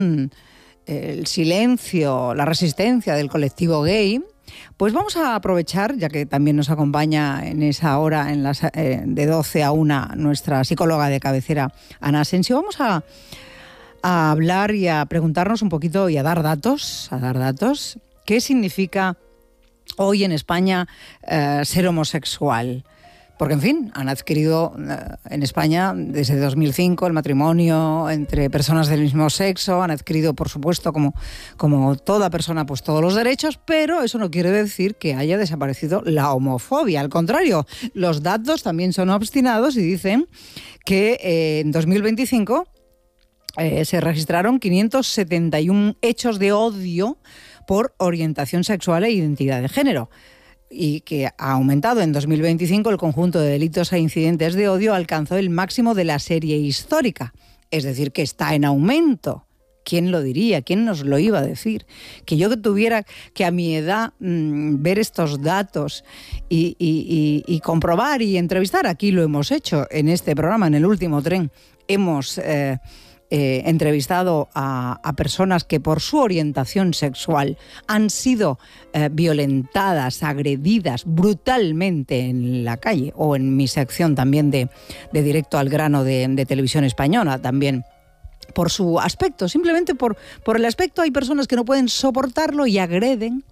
el silencio, la resistencia del colectivo gay, pues vamos a aprovechar, ya que también nos acompaña en esa hora de 12 a 1 nuestra psicóloga de cabecera, Ana Asensio, vamos a hablar y a preguntarnos un poquito y a dar datos, qué significa hoy en España ser homosexual. Porque, en fin, han adquirido en España desde 2005 el matrimonio entre personas del mismo sexo, han adquirido, por supuesto, como toda persona, pues todos los derechos, pero eso no quiere decir que haya desaparecido la homofobia. Al contrario, los datos también son obstinados y dicen que en 2025 se registraron 571 hechos de odio por orientación sexual e identidad de género, y que ha aumentado en 2025 el conjunto de delitos e incidentes de odio alcanzó el máximo de la serie histórica. Es decir, que está en aumento. ¿Quién lo diría? ¿Quién nos lo iba a decir? Que yo tuviera que a mi edad ver estos datos y comprobar y entrevistar. Aquí lo hemos hecho en este programa, en El Último Tren. Hemos entrevistado a personas que por su orientación sexual han sido violentadas, agredidas brutalmente en la calle, o en mi sección también de Directo al Grano de Televisión Española, también por su aspecto, simplemente por el aspecto. Hay personas que no pueden soportarlo y agreden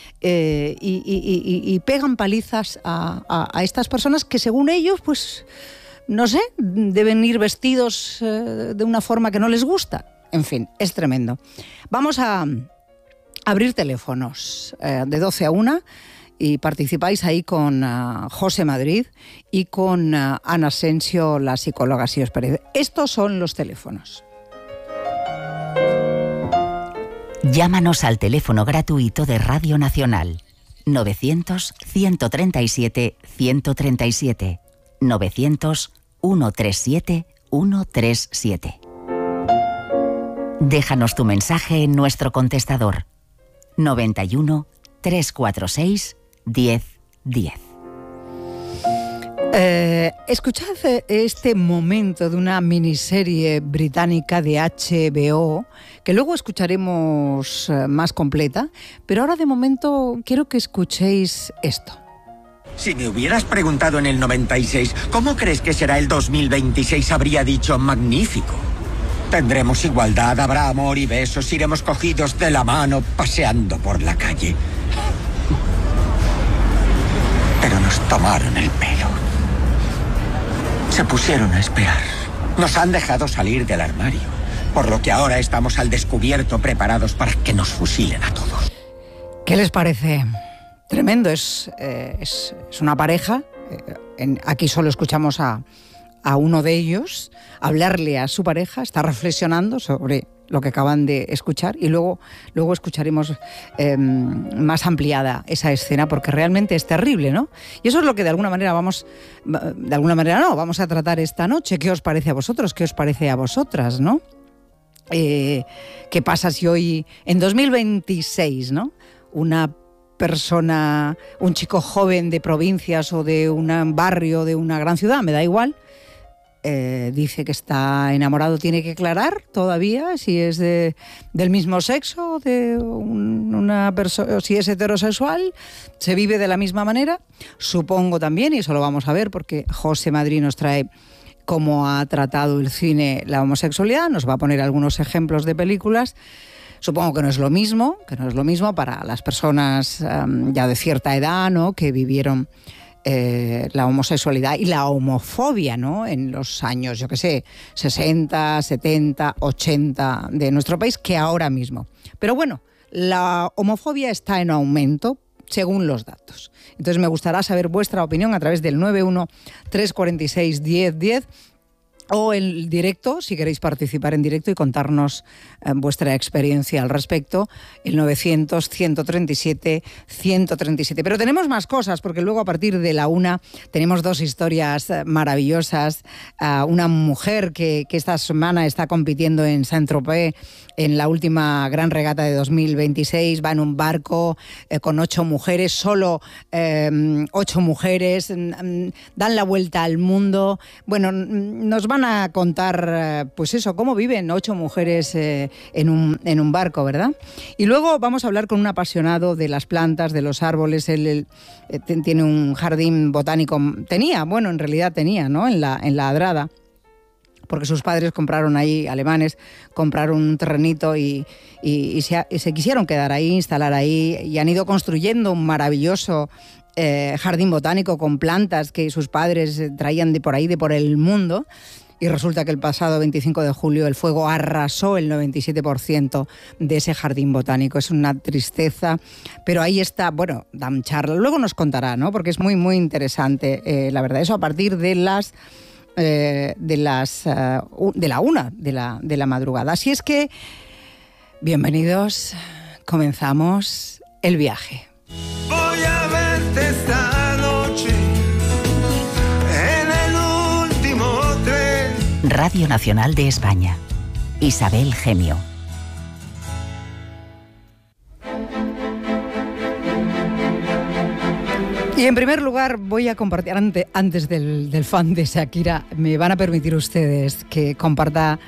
y pegan palizas a estas personas que, según ellos, pues no sé, deben ir vestidos de una forma que no les gusta. En fin, es tremendo. Vamos a abrir teléfonos de 12 a 1 y participáis ahí con José Madrid y con Ana Asensio, la psicóloga, si os parece. Estos son los teléfonos. Llámanos al teléfono gratuito de Radio Nacional 900-137-137 900-137-137. Déjanos tu mensaje en nuestro contestador 91 346 1010. Escuchad este momento de una miniserie británica de HBO, que luego escucharemos más completa, pero ahora de momento quiero que escuchéis esto. Si me hubieras preguntado en el 96, ¿cómo crees que será el 2026? Habría dicho magnífico. Tendremos igualdad, habrá amor y besos, iremos cogidos de la mano paseando por la calle. Pero nos tomaron el pelo. Se pusieron a espiar. Nos han dejado salir del armario, por lo que ahora estamos al descubierto, preparados para que nos fusilen a todos. ¿Qué les parece? Tremendo, es una pareja. Aquí solo escuchamos a uno de ellos hablarle a su pareja, está reflexionando sobre lo que acaban de escuchar, y luego escucharemos más ampliada esa escena, porque realmente es terrible, ¿no? Y eso es lo que de alguna manera vamos a tratar esta noche. ¿Qué os parece a vosotros? ¿Qué os parece a vosotras, no? ¿Qué pasa si hoy, en 2026, ¿no?, una persona, un chico joven de provincias o de un barrio de una gran ciudad, me da igual, dice que está enamorado? Tiene que aclarar todavía si es del mismo sexo, de una persona, si es heterosexual, se vive de la misma manera. Supongo también, y eso lo vamos a ver porque José Madrid nos trae cómo ha tratado el cine la homosexualidad, nos va a poner algunos ejemplos de películas. Supongo que no es lo mismo para las personas ya de cierta edad, ¿no?, que vivieron la homosexualidad y la homofobia, ¿no?, en los años, 60, 70, 80 de nuestro país, que ahora mismo. Pero bueno, la homofobia está en aumento según los datos. Entonces me gustará saber vuestra opinión a través del 91 346 1010 o en directo, si queréis participar en directo y contarnos vuestra experiencia al respecto, el 900-137-137. Pero tenemos más cosas, porque luego a partir de la 1 tenemos dos historias maravillosas. Una mujer que esta semana está compitiendo en Saint-Tropez en la última gran regata de 2026, va en un barco con 8 mujeres, solo 8 mujeres, dan la vuelta al mundo. Bueno, nos van van a contar, pues eso, cómo viven 8 mujeres en un barco, ¿verdad? Y luego vamos a hablar con un apasionado de las plantas, de los árboles. Él tiene un jardín botánico, en realidad tenía, ¿no? En la Adrada, porque sus padres compraron ahí, alemanes, compraron un terrenito y se quisieron quedar ahí, instalar ahí, y han ido construyendo un maravilloso jardín botánico con plantas que sus padres traían de por el mundo. Y resulta que el pasado 25 de julio el fuego arrasó el 97% de ese jardín botánico. Es una tristeza, pero ahí está, dan charla. Luego nos contará, ¿no? Porque es muy, muy interesante, la verdad. Eso a partir de la 1 de la madrugada. Así es que, bienvenidos, comenzamos el viaje. Voy a verte esta noche en el último tren. Radio Nacional de España. Isabel Gemio. Y en primer lugar voy a compartir, antes del fan de Shakira, me van a permitir ustedes que comparta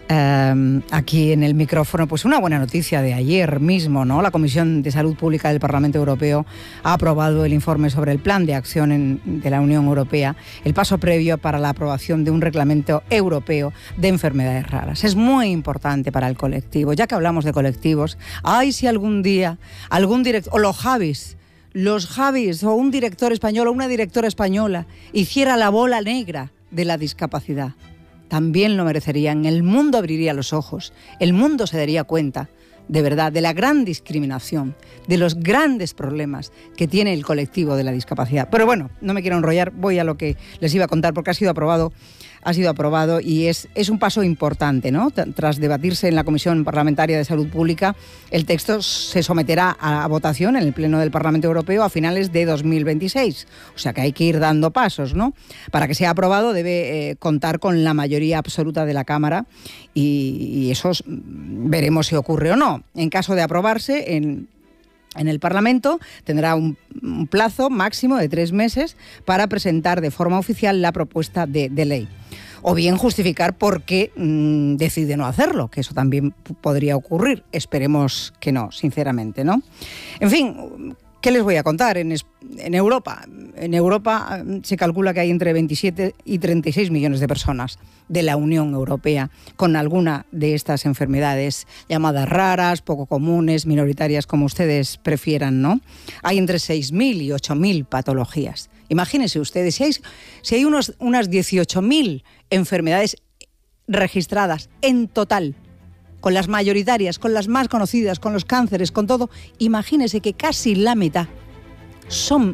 aquí en el micrófono pues una buena noticia de ayer mismo, ¿no? La Comisión de Salud Pública del Parlamento Europeo ha aprobado el informe sobre el Plan de Acción de la Unión Europea, el paso previo para la aprobación de un reglamento europeo de enfermedades raras. Es muy importante para el colectivo, ya que hablamos de colectivos. Ay, si algún día algún director, o los Javis o un director español o una directora española hiciera la bola negra de la discapacidad, también lo merecerían. El mundo abriría los ojos, el mundo se daría cuenta de verdad de la gran discriminación, de los grandes problemas que tiene el colectivo de la discapacidad. Pero bueno, no me quiero enrollar, voy a lo que les iba a contar porque ha sido aprobado y es un paso importante, ¿no? Tras debatirse en la Comisión Parlamentaria de Salud Pública, el texto se someterá a votación en el Pleno del Parlamento Europeo a finales de 2026. O sea que hay que ir dando pasos, ¿no? Para que sea aprobado debe contar con la mayoría absoluta de la Cámara y eso veremos si ocurre o no. En caso de aprobarse, en el Parlamento tendrá un plazo máximo de 3 meses para presentar de forma oficial la propuesta de ley. O bien justificar por qué decide no hacerlo, que eso también podría ocurrir. Esperemos que no, sinceramente, ¿no? En fin, ¿qué les voy a contar? En Europa se calcula que hay entre 27 y 36 millones de personas de la Unión Europea con alguna de estas enfermedades llamadas raras, poco comunes, minoritarias, como ustedes prefieran, ¿no? Hay entre 6.000 y 8.000 patologías. Imagínense ustedes, si hay unas 18.000 enfermedades registradas en total, con las mayoritarias, con las más conocidas, con los cánceres, con todo, imagínense que casi la mitad son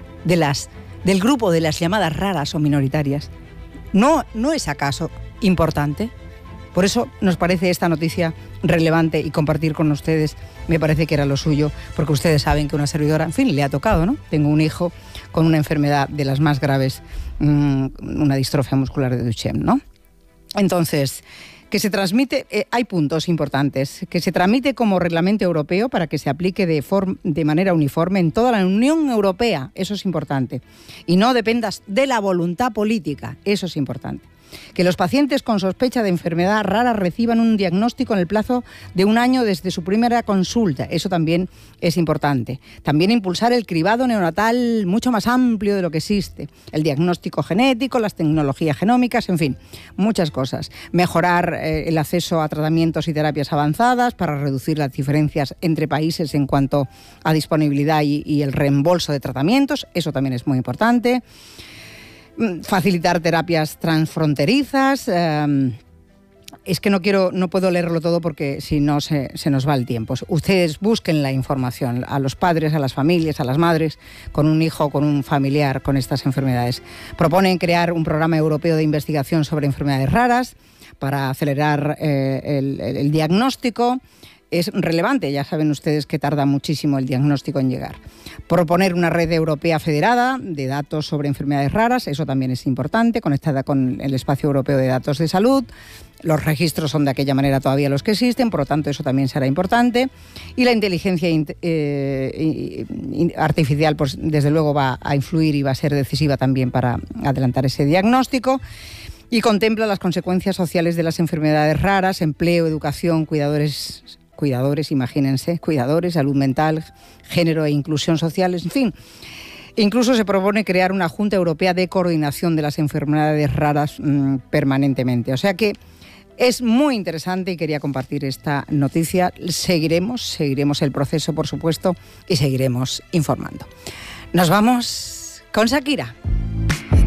del grupo de las llamadas raras o minoritarias. ¿No es acaso importante? Por eso nos parece esta noticia relevante y compartir con ustedes me parece que era lo suyo, porque ustedes saben que una servidora, en fin, le ha tocado, ¿no? Tengo un hijo con una enfermedad de las más graves, una distrofia muscular de Duchenne, ¿no? Entonces, que se transmite, hay puntos importantes, que se tramite como reglamento europeo para que se aplique de manera uniforme en toda la Unión Europea, eso es importante, y no dependas de la voluntad política, eso es importante. Que los pacientes con sospecha de enfermedad rara reciban un diagnóstico en el plazo de 1 año desde su primera consulta. Eso también es importante. También impulsar el cribado neonatal mucho más amplio de lo que existe. El diagnóstico genético, las tecnologías genómicas, en fin, muchas cosas. Mejorar el acceso a tratamientos y terapias avanzadas para reducir las diferencias entre países en cuanto a disponibilidad y el reembolso de tratamientos. Eso también es muy importante. Facilitar terapias transfronterizas. Es que no puedo leerlo todo porque si no se nos va el tiempo. Ustedes busquen la información a los padres, a las familias, a las madres con un hijo, con un familiar con estas enfermedades. Proponen crear un programa europeo de investigación sobre enfermedades raras para acelerar el diagnóstico. Es relevante, ya saben ustedes que tarda muchísimo el diagnóstico en llegar. Proponer una red europea federada de datos sobre enfermedades raras, eso también es importante, conectada con el espacio europeo de datos de salud. Los registros son de aquella manera todavía los que existen, por lo tanto eso también será importante. Y la inteligencia artificial, pues desde luego va a influir y va a ser decisiva también para adelantar ese diagnóstico. y contempla las consecuencias sociales de las enfermedades raras, empleo, educación, cuidadores, imagínense, cuidadores, salud mental, género e inclusión social, en fin. Incluso se propone crear una Junta Europea de Coordinación de las Enfermedades Raras permanentemente. O sea que es muy interesante y quería compartir esta noticia. Seguiremos el proceso, por supuesto, y seguiremos informando. Nos vamos con Shakira.